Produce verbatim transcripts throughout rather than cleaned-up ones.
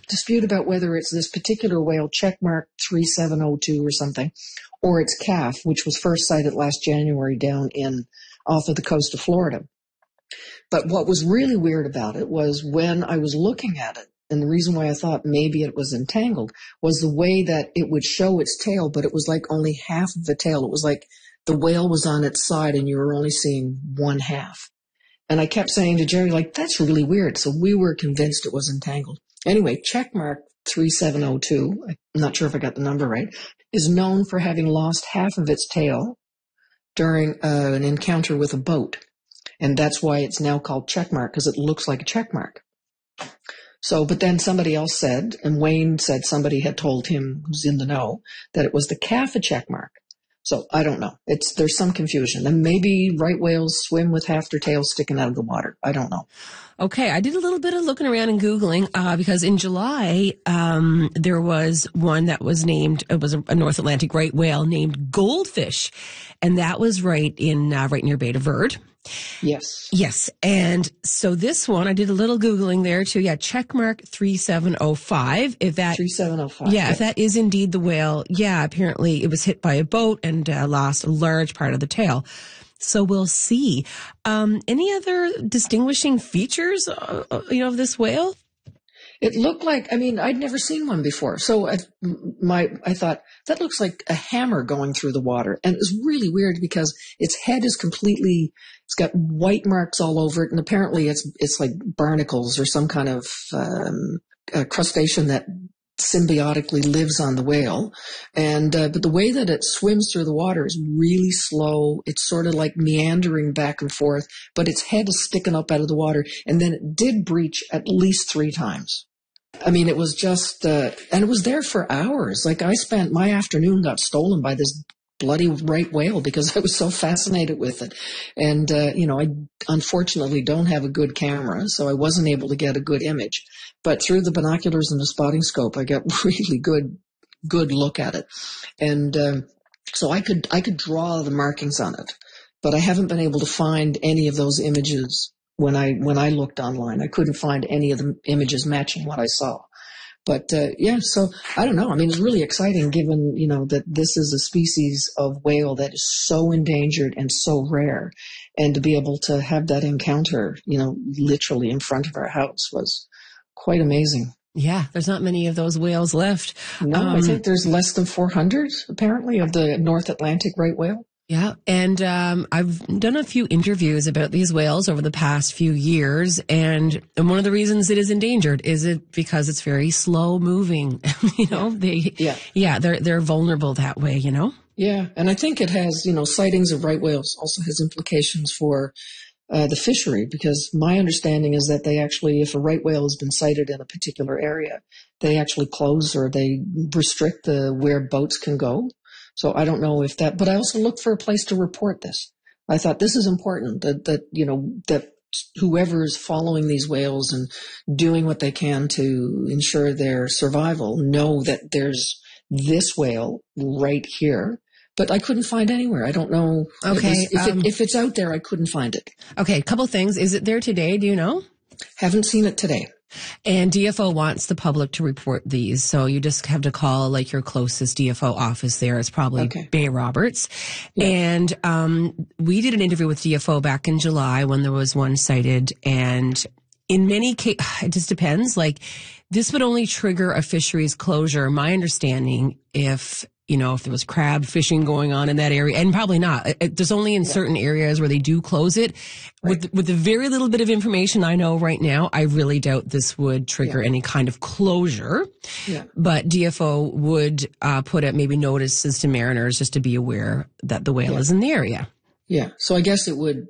dispute about whether it's this particular whale, checkmark three seven oh two or something, or it's calf, which was first sighted last January down in off of the coast of Florida. But what was really weird about it was when I was looking at it, and the reason why I thought maybe it was entangled was the way that it would show its tail, but it was like only half of the tail. It was like the whale was on its side and you were only seeing one half. And I kept saying to Jerry, like, that's really weird. So we were convinced it was entangled. Anyway, checkmark three seven oh two, I'm not sure if I got the number right, is known for having lost half of its tail during uh, an encounter with a boat. And that's why it's now called checkmark, because it looks like a checkmark. So, but then somebody else said, and Wayne said somebody had told him, who's in the know, that it was the calf a checkmark. So I don't know. It's there's some confusion. And maybe right whales swim with half their tails sticking out of the water. I don't know. Okay, I did a little bit of looking around and Googling uh, because in July um, there was one that was named, it was a, a North Atlantic right whale named Goldfish, and that was right in uh, right near Beta Verde. Yes. Yes. And so this one, I did a little Googling there too. Yeah. Checkmark three seven oh five. If that, three seven oh five. Yeah. If that is indeed the whale. Yeah. Apparently it was hit by a boat and uh, lost a large part of the tail. So we'll see. Um, any other distinguishing features, uh, you know, of this whale? It looked like, I mean, I'd never seen one before. So I, my, I thought, that looks like a hammer going through the water. And it was really weird because its head is completely, it's got white marks all over it. And apparently it's, it's like barnacles or some kind of um, a crustacean that symbiotically lives on the whale. And, uh, but the way that it swims through the water is really slow. It's sort of like meandering back and forth, but its head is sticking up out of the water. And then it did breach at least three times. I mean, it was just, uh, and it was there for hours. Like I spent, my afternoon got stolen by this bloody right whale because I was so fascinated with it. And, uh, you know, I unfortunately don't have a good camera, so I wasn't able to get a good image. But through the binoculars and the spotting scope, I got really good, good look at it. And, um, so I could, I could draw the markings on it, but I haven't been able to find any of those images. When I, when I looked online, I couldn't find any of the images matching what I saw. But, uh, yeah, so I don't know. I mean, it's really exciting given, you know, that this is a species of whale that is so endangered and so rare. And to be able to have that encounter, you know, literally in front of our house was quite amazing. Yeah, there's not many of those whales left. No, um, I think there's less than four hundred, apparently, of the North Atlantic right whale. Yeah. And, um, I've done a few interviews about these whales over the past few years. And, and one of the reasons it is endangered is it because it's very slow moving. you know, they, yeah, yeah, they're, they're vulnerable that way, you know? Yeah. And I think it has, you know, sightings of right whales also has implications for, uh, the fishery, because my understanding is that they actually, if a right whale has been sighted in a particular area, they actually close or they restrict the, where boats can go. So I don't know if that, but I also looked for a place to report this. I thought this is important that, that, you know, that whoever is following these whales and doing what they can to ensure their survival know that there's this whale right here. But I couldn't find anywhere. I don't know. Okay. If, if, um, it, if it's out there, I couldn't find it. Okay. A couple things. Is it there today? Do you know? Haven't seen it today. And D F O wants the public to report these. So you just have to call like your closest D F O office there. It's probably okay. Bay Roberts. Yeah. And, um, we did an interview with D F O back in July when there was one cited. And in many cases, it just depends. Like this would only trigger a fisheries closure. My understanding, if, you know, if there was crab fishing going on in that area, and probably not. It, it, there's only in yeah. certain areas where they do close it. Right. With with the very little bit of information I know right now, I really doubt this would trigger yeah. any kind of closure. Yeah. But D F O would uh, put up maybe notices to mariners just to be aware that the whale yeah. is in the area. Yeah. So I guess it would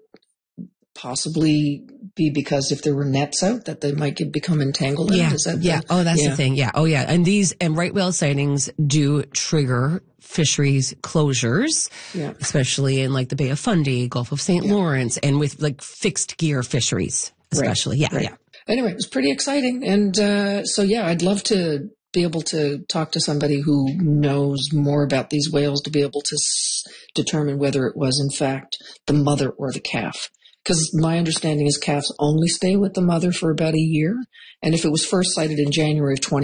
possibly be because if there were nets out that they might get, become entangled in. Yeah. Is that yeah. the, oh, that's yeah. the thing. Yeah. Oh, yeah. And these and right whale sightings do trigger fisheries closures, yeah. especially in like the Bay of Fundy, Gulf of Saint Yeah. Lawrence, and with like fixed gear fisheries, especially. Right. Yeah. Right. Yeah. Anyway, it was pretty exciting. And, uh, so yeah, I'd love to be able to talk to somebody who knows more about these whales to be able to s- determine whether it was in fact the mother or the calf. Because my understanding is calves only stay with the mother for about a year. And if it was first sighted in January of twenty